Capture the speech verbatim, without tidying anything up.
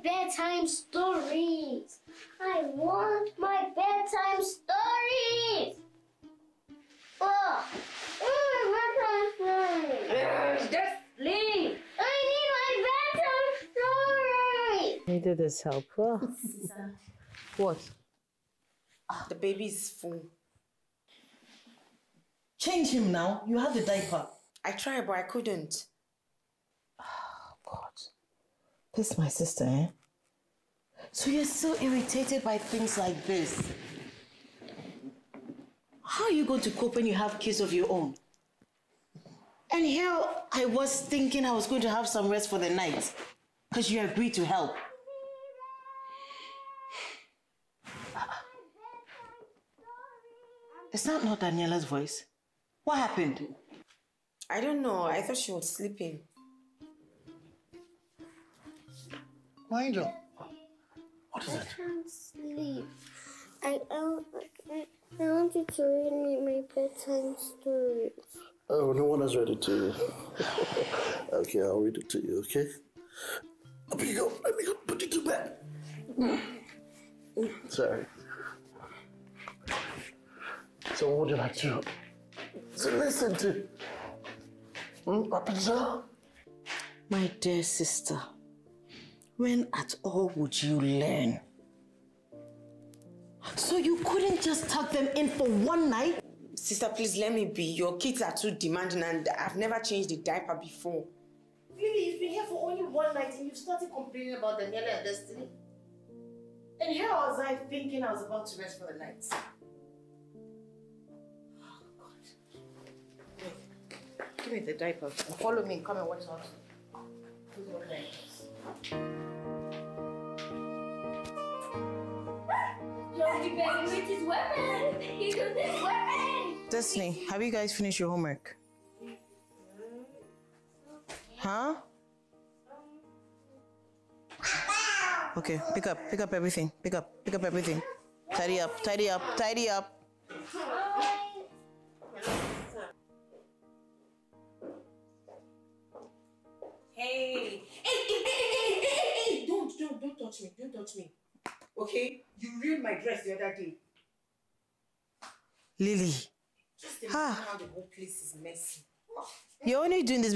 bedtime stories. I want my bedtime stories. Oh, my bedtime stories. Just leave. I need my bedtime stories. Needed this help. Well, what? The baby is full. Change him now. You have the diaper. I tried, but I couldn't. Oh, God. This is my sister, eh? So you're so irritated by things like this. How are you going to cope when you have kids of your own? And here I was thinking I was going to have some rest for the night because you agreed to help. Is that not Daniela's voice? What happened? I don't know. I thought she was sleeping. Angel, what is I it? can't sleep. I, I, I, I want you to read me my bedtime stories. Oh, no one has read it to you. Okay, I'll read it to you, okay? Up you go. Let me go put you to bed. Sorry. So what would you like to, to listen to? Hmm, Rapunzel? My dear sister, when at all would you learn? So you couldn't just tuck them in for one night? Sister, please let me be. Your kids are too demanding and I've never changed the diaper before. Really, you've been here for only one night and you've started complaining about Daniela and Destiny? And here was I thinking I was about to rest for the night. Oh, God. Wait, give me the diaper. Follow me, come and watch out. Who's your friend? Johnny baby with his weapon. He got this weapon. Destiny, have you guys finished your homework? Huh? Okay, pick up, pick up everything. Pick up, pick up everything. Tidy up, tidy up, tidy up. Hey. Hey, hey, hey, hey, hey, hey. Don't, don't, don't touch me. Don't touch me. Okay? You ruined my dress the other day. Lily, Just imagine Ah. how the whole place is messy. you're only doing this